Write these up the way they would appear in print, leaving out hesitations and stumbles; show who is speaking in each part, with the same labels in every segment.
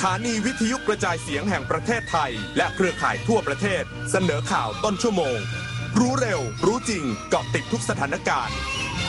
Speaker 1: ถานีวิทยุกระจายเสียงแห่งประเทศไทยและเครือข่ายทั่วประเทศเสนอข่าวต้นชั่วโมงรู้เร็วรู้จริงเกาะติดทุกสถานการณ์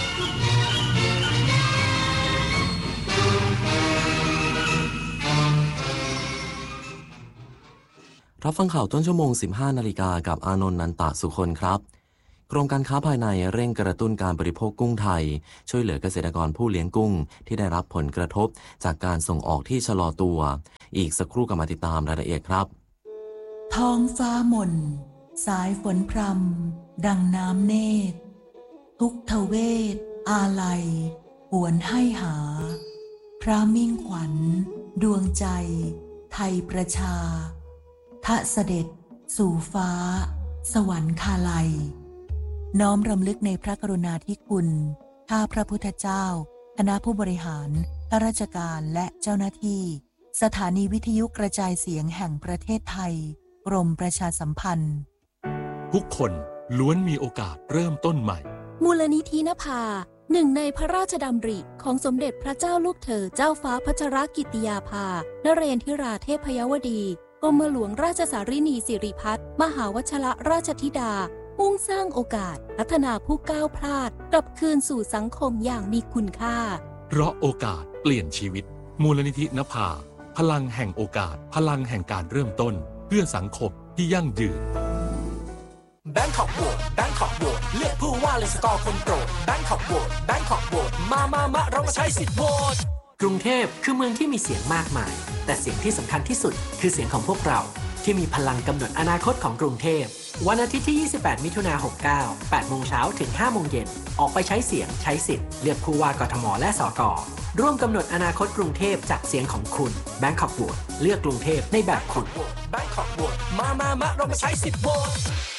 Speaker 2: รับฟังข่าวต้นชั่วโมง 15 นาฬิกากับอานนท์ นันตะสุคนครับกรมการค้าภายในเร่งกระตุ้นการบริโภคกุ้งไทยช่วยเหลือเกษตรกรผู้เลี้ยงกุ้งที่ได้รับผลกระทบจากการส่งออกที่ชะลอตัวอีกสักครู่ก็มาติดตามรายละเอียดครับ
Speaker 3: ท้องฟ้าหม่นสายฝนพรำดังน้ำเนตรทุกทเวทอาลัยหวนให้หาพระมิ่งขวัญดวงใจไทยประชาทะเสด็จสู่ฟ้าสวรรคาลัยน้อมรำลึกในพระกรุณาธิคุณข้าพระพุทธเจ้าคณะผู้บริหารข้าราชการและเจ้าหน้าที่สถานีวิทยุกระจายเสียงแห่งประเทศไทยกรมประชาสัมพันธ์
Speaker 4: ทุกคนล้วนมีโอกาสเริ่มต้นใหม่
Speaker 5: มูลนิธินภาหนึ่งในพระราชดำริของสมเด็จพระเจ้าลูกเธอเจ้าฟ้าพัชรกิติยาภานเรนทิราเทพยวดีกรมหลวงราชสารินีสิริพัฒน์มหาวชรราชธิดามุ่งสร้างโอกาสพัฒนาผู้ก้าวพลาดกลับคืนสู่สังคมอย่างมีคุณค่า
Speaker 4: เพราะโอกาสเปลี่ยนชีวิตมูลนิธินภาพลังแห่งโอกาสพลังแห่งการเริ่มต้นเพื่อสังคมที่ยั่งยืน
Speaker 6: แบงคอกโหวตแบงคอกโหวตเลือกผู้ว่าเลยสกอร์คนโปรดแบงคอกโหวตแบงคอกโหวตมาเรามาใช้สิทธิ์โหวตกรุงเทพคือเมืองที่มีเสียงมากมายแต่เสียงที่สำคัญที่สุดคือเสียงของพวกเราที่มีพลังกำหนดอนาคตของกรุงเทพวันอาทิตย์ที่ 28 มิถุนายน 69 8 โมงเช้าถึง 5 โมงเย็นออกไปใช้เสียงใช้สิทธิ์เลือกผู้ว่ากทมและสกร่วมกำหนดอนาคตกรุงเทพจากเสียงของคุณแบงคอกโหวตเลือกกรุงเทพในแบบคุณแบงคอกโหวตมาเรามาใช้สิทธิ์โหวต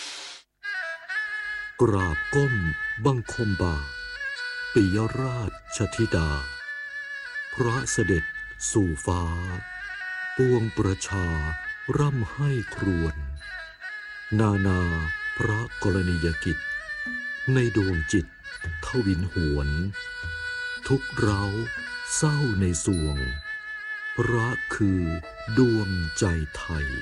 Speaker 7: กราบก้มบังคมบ่าปิยราชธิดาพระเสด็จสู่ฟ้าปวงประชาร่ำให้ครวญนาพระกรณียกิจในดวงจิตทวินหวนทุกเร้าเศร้าในสวงพระคือดวงใจไทย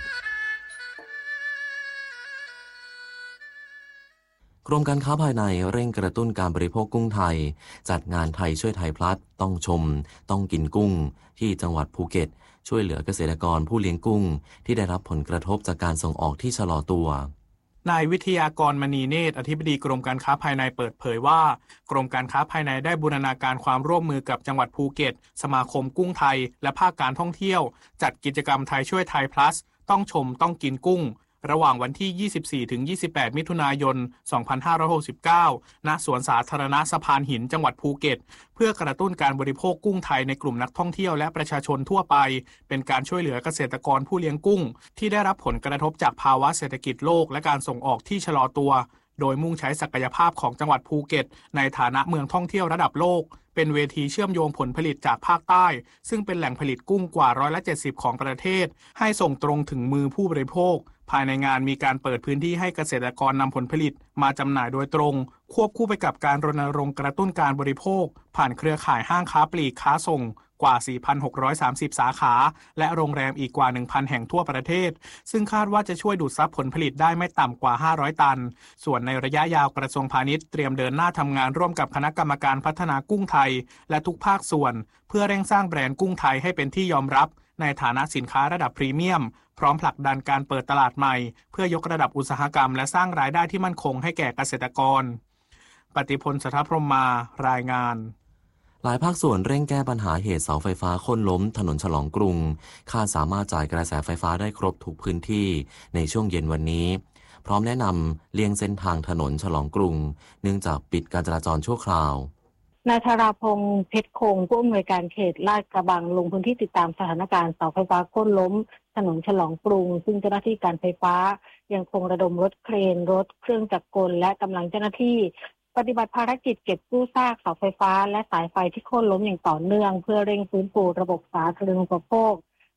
Speaker 2: กรมการค้าภายในเร่งกระตุ้นการบริโภคกุ้งไทยจัดงานไทยช่วยไทยพลัสต้องชมต้องกินกุ้งที่จังหวัดภูเก็ตช่วยเหลือเกษตรกรผู้เลี้ยงกุ้งที่ได้รับผลกระทบจากการส่งออกที่ชะลอตัวน
Speaker 8: ายวิทยากรมณีเนตรอธิบดีกรมการค้าภายในเปิดเผยว่ากรมการค้าภายในได้บูรณาการความร่วมมือกับจังหวัดภูเก็ตสมาคมกุ้งไทยและภาคการท่องเที่ยวจัดกิจกรรมไทยช่วยไทยพลัสต้องชมต้องกินกุ้งระหว่างวันที่ 24-28 มิถุนายน 2569 ณ สวนสาธารณะสะพานหินจังหวัดภูเก็ตเพื่อกระตุ้นการบริโภคกุ้งไทยในกลุ่มนักท่องเที่ยวและประชาชนทั่วไปเป็นการช่วยเหลือเกษตรกรผู้เลี้ยงกุ้งที่ได้รับผลกระทบจากภาวะเศรษฐกิจโลกและการส่งออกที่ชะลอตัวโดยมุ่งใช้ศักยภาพของจังหวัดภูเก็ตในฐานะเมืองท่องเที่ยวระดับโลกเป็นเวทีเชื่อมโยงผลผลิตจากภาคใต้ซึ่งเป็นแหล่งผลิตกุ้งกว่า170%ของประเทศให้ส่งตรงถึงมือผู้บริโภคภายในงานมีการเปิดพื้นที่ให้เกษตรกรนำผลผลิตมาจำหน่ายโดยตรงควบคู่ไปกับการรณรงค์กระตุ้นการบริโภคผ่านเครือข่ายห้างค้าปลีกค้าส่งกว่า 4,630 สาขาและโรงแรมอีกกว่า 1,000 แห่งทั่วประเทศซึ่งคาดว่าจะช่วยดูดซับผลผลิตได้ไม่ต่ำกว่า500ตันส่วนในระยะยาวกระทรวงพาณิชย์เตรียมเดินหน้าทำงานร่วมกับคณะกรรมการพัฒนากุ้งไทยและทุกภาคส่วนเพื่อเร่งสร้างแบรนด์กุ้งไทยให้เป็นที่ยอมรับในฐานะสินค้าระดับพรีเมียมพร้อมผลักดันการเปิดตลาดใหม่เพื่อยกระดับอุตสาหกรรมและสร้างรายได้ที่มั่นคงให้แก่เกษตรกรปฏิพล สัทธพรหมารายงาน
Speaker 2: หลายภาคส่วนเร่งแก้ปัญหาเหตุเสาไฟฟ้าโค่นล้มถนนฉลองกรุงคาดสามารถจ่ายกระแสไฟฟ้าได้ครบทุกพื้นที่ในช่วงเย็นวันนี้พร้อมแนะนำเลี่ยงเส้นทางถนนฉลองกรุงเนื่องจากปิดการจราจรชั่วคราว
Speaker 9: นายธราพงษ์เพชรคงผู้อำนวยการเขตลาดกระบังลงพื้นที่ติดตามสถานการณ์เสาไฟฟ้าโค่นล้มถนนฉลองกรุงซึ่งเจ้าหน้าที่การไฟฟ้ายังคงระดมรถเครนรถเครื่องจักรกลและกำลังเจ้าหน้าที่ปฏิบัติภารกิจเก็บกู้ซากเสาไฟฟ้าและสายไฟที่โค่นล้มอย่างต่อเนื่องเพื่อเร่งฟื้นฟูระบบสาธารณูปโภค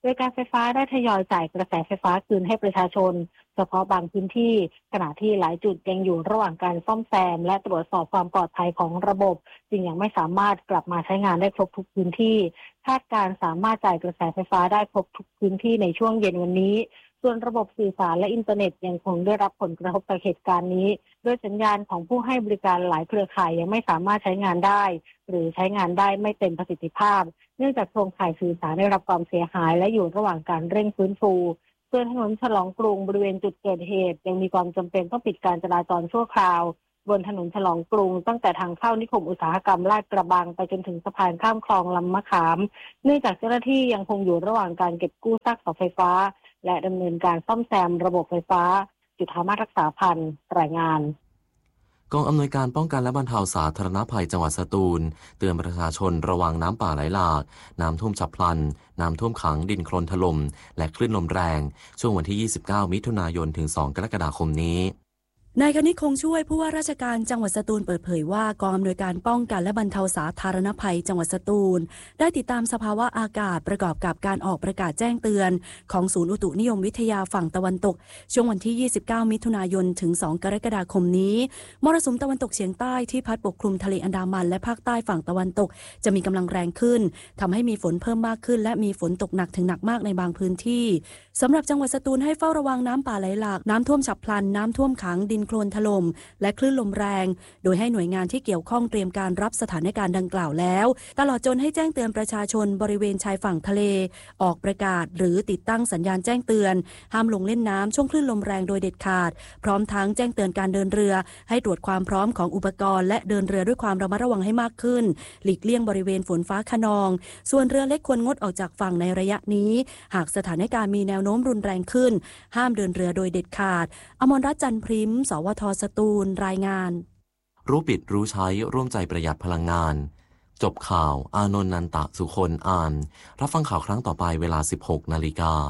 Speaker 9: โดยการไฟฟ้าได้ทยอยจ่ายกระแสไฟฟ้าคืนให้ประชาชนเฉพาะบางพื้นที่ขณะที่หลายจุดยังอยู่ระหว่างการซ่อมแซมและตรวจสอบความปลอดภัยของระบบจึงยังไม่สามารถกลับมาใช้งานได้ครบทุกพื้นที่คาดการสามารถจ่ายกระแสไฟฟ้าได้ครบทุกพื้นที่ในช่วงเย็นวันนี้ส่วนระบบสื่อสารและอินเทอร์เน็ตยังคงได้รับผลกระทบจากเหตุการณ์นี้ด้วยสัญญาณของผู้ให้บริการหลายเครือข่ายยังไม่สามารถใช้งานได้หรือใช้งานได้ไม่เต็มประสิทธิภาพเนื่องจากโครงข่ายสื่อสารได้รับความเสียหายและอยู่ระหว่างการเร่งฟื้นฟูส่วนถนนฉลองกรุงบริเวณจุดเกิดเหตุยังมีความจำเป็นต้องปิดการจราจรชั่วคราวบนถนนฉลองกรุงตั้งแต่ทางเข้านิคมอุตสาหกรรมลาดกระบังไปจนถึงสะพานข้ามคลองลำมะขามเนื่องจากเจ้าหน้าที่ยังคงอยู่ระหว่างการเก็บกู้ซากเสาไฟฟ้าและดำเนินการซ่อมแซมระบบไฟฟ้าจุฑามาศรักษาพันธ์รายงาน
Speaker 2: กองอำนวยการป้องกันและบรรเทาสาธารณภัยจังหวัดสตูลเตือนประชาชนระวังน้ำป่าไหลหลากน้ำท่วมฉับพลันน้ำท่วมขังดินโคลนถล่มและคลื่นลมแรงช่วงวันที่29มิถุนายนถึง2กรกฎาคมนี้
Speaker 10: นายคณิตคงช่วยผู้ว่าราชการจังหวัดสตูลเปิดเผยว่ากองอำนวยการป้องกันและบรรเทาสาธารณภัยจังหวัดสตูลได้ติดตามสภาวะอากาศประกอบกับการออกประกาศแจ้งเตือนของศูนย์อุตุนิยมวิทยาฝั่งตะวันตกช่วงวันที่29มิถุนายนถึง2กรกฎาคมนี้มรสุมตะวันตกเฉียงใต้ที่พัดปกคลุมทะเลอันดามันและภาคใต้ฝั่งตะวันตกจะมีกำลังแรงขึ้นทำให้มีฝนเพิ่มมากขึ้นและมีฝนตกหนักถึงหนักมากในบางพื้นที่สำหรับจังหวัดสตูลให้เฝ้าระวังน้ำป่าไหลหลากน้ำท่วมฉับพลันน้ำท่วมขังดินโคลนถล่มและคลื่นลมแรงโดยให้หน่วยงานที่เกี่ยวข้องเตรียมการรับสถานการณ์ดังกล่าวแล้วตลอดจนให้แจ้งเตือนประชาชนบริเวณชายฝั่งทะเลออกประกาศหรือติดตั้งสัญญาณแจ้งเตือนห้ามลงเล่นน้ำช่วงคลื่นลมแรงโดยเด็ดขาดพร้อมทั้งแจ้งเตือนการเดินเรือให้ตรวจความพร้อมของอุปกรณ์และเดินเรือด้วยความระมัดระวังให้มากขึ้นหลีกเลี่ยงบริเวณฝนฟ้าคะนองส่วนเรือเล็กควรงดออกจากฝั่งในระยะนี้หากสถานการณ์มีแนวโน้มรุนแรงขึ้นห้ามเดินเรือโดยเด็ดขาดอมรรัตน์ จันทร์พริ้มสวท.สตูลรายงาน
Speaker 2: รู้ปิดรู้ใช้ร่วมใจประหยัดพลังงานจบข่าวอานนท์ นันตะสุคนอ่านรับฟังข่าวครั้งต่อไปเวลา 16 นาฬิกา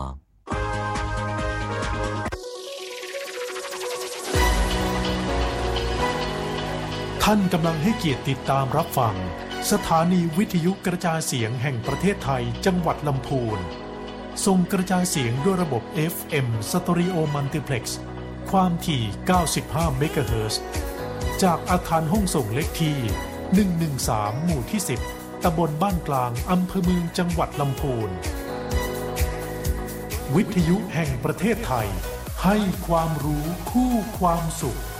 Speaker 11: ท่านกำลังให้เกียรติติดตามรับฟังสถานีวิทยุกระจายเสียงแห่งประเทศไทยจังหวัดลำพูนส่งกระจายเสียงด้วยระบบ FM Stereo Multiplex ความถี่ 95 เมกะเฮิรตซ์จากอาคารห้องส่งเลขที่ 113 หมู่ที่ 10 ตำบลบ้านกลาง อำเภอเมืองจังหวัดลำพูนวิทยุแห่งประเทศไทยให้ความรู้คู่ความสุข